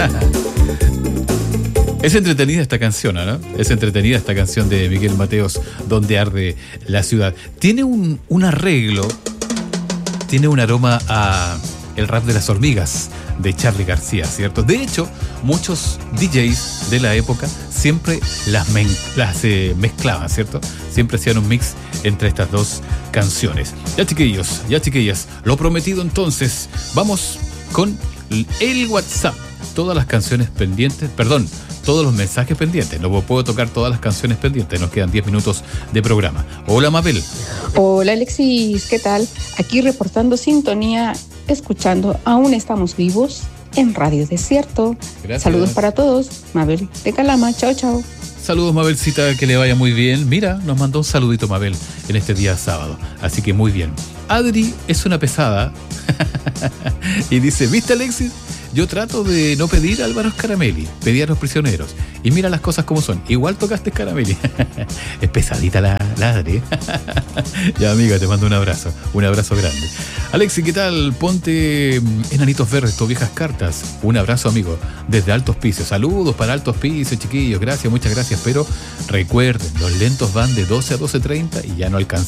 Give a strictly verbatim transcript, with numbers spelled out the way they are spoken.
Es entretenida esta canción, ¿no? Es entretenida esta canción de Miguel Mateos, Donde arde la ciudad. Tiene un, un arreglo, tiene un aroma a el rap de las hormigas de Charly García, ¿cierto? De hecho, muchos D Js de la época siempre las, men, las eh, mezclaban, ¿cierto? Siempre hacían un mix entre estas dos canciones. Ya chiquillos, ya chiquillas, lo prometido entonces, vamos con el WhatsApp. Todas las canciones pendientes, perdón, todos los mensajes pendientes. No puedo tocar todas las canciones pendientes, nos quedan diez minutos de programa. Hola, Mabel. Hola, Alexis, ¿qué tal? Aquí reportando sintonía, escuchando Aún Estamos Vivos en Radio Desierto. Gracias. Saludos para todos. Mabel de Calama, chao, chao. Saludos, Mabelcita, que le vaya muy bien. Mira, nos mandó un saludito Mabel en este día sábado, así que muy bien. Adri es una pesada y dice, ¿viste, Alexis? Yo trato de no pedir a Álvaro Scaramelli, pedí a los prisioneros. Y mira las cosas como son. Igual tocaste Scaramelli. Es pesadita la, la Adri. Ya, amiga, te mando un abrazo. Un abrazo grande. Alexi, ¿qué tal? Ponte enanitos verdes, tus viejas cartas. Un abrazo, amigo, desde Altos Pisos. Saludos para Altos Pisos, chiquillos. Gracias, muchas gracias. Pero recuerden, los lentos van de doce a doce treinta y ya no alcanzan.